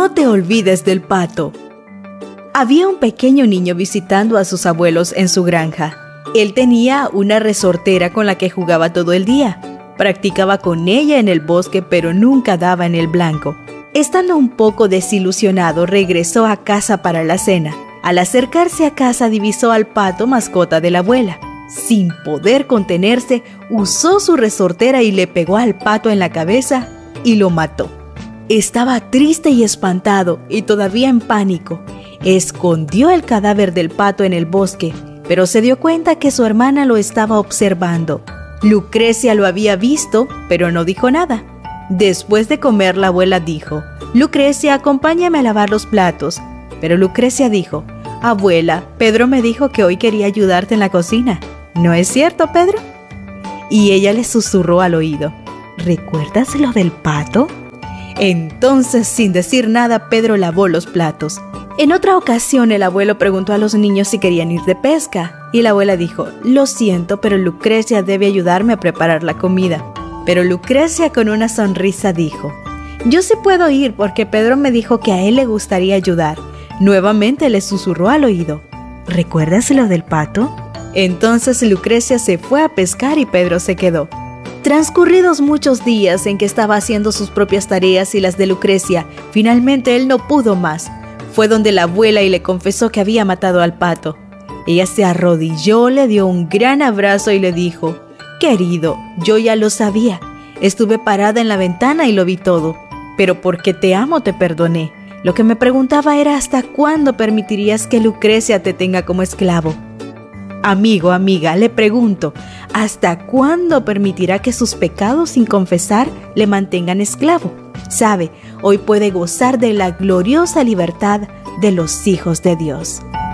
No te olvides del pato. Había un pequeño niño visitando a sus abuelos en su granja. Él tenía una resortera con la que jugaba todo el día. Practicaba con ella en el bosque, pero nunca daba en el blanco. Estando un poco desilusionado, regresó a casa para la cena. Al acercarse a casa, divisó al pato, mascota de la abuela. Sin poder contenerse, usó su resortera y le pegó al pato en la cabeza y lo mató. Estaba triste y espantado y todavía en pánico. Escondió el cadáver del pato en el bosque, pero se dio cuenta que su hermana lo estaba observando. Lucrecia lo había visto, pero no dijo nada. Después de comer, la abuela dijo: «Lucrecia, acompáñame a lavar los platos». Pero Lucrecia dijo: «Abuela, Pedro me dijo que hoy quería ayudarte en la cocina. ¿No es cierto, Pedro?». Y ella le susurró al oído: «¿Recuerdas lo del pato?». Entonces, sin decir nada, Pedro lavó los platos. En otra ocasión, el abuelo preguntó a los niños si querían ir de pesca, y la abuela dijo: «Lo siento, pero Lucrecia debe ayudarme a preparar la comida». Pero Lucrecia, con una sonrisa, dijo: «Yo sí puedo ir porque Pedro me dijo que a él le gustaría ayudar». Nuevamente le susurró al oído: «¿Recuerdas lo del pato?». Entonces Lucrecia se fue a pescar y Pedro se quedó. Transcurridos muchos días en que estaba haciendo sus propias tareas y las de Lucrecia, finalmente él no pudo más. Fue donde la abuela y le confesó que había matado al pato. Ella se arrodilló, le dio un gran abrazo y le dijo: «Querido, yo ya lo sabía. Estuve parada en la ventana y lo vi todo. Pero porque te amo te perdoné. Lo que me preguntaba era hasta cuándo permitirías que Lucrecia te tenga como esclavo». Amigo, amiga, le pregunto, ¿hasta cuándo permitirá que sus pecados sin confesar le mantengan esclavo? Sabe, hoy puede gozar de la gloriosa libertad de los hijos de Dios.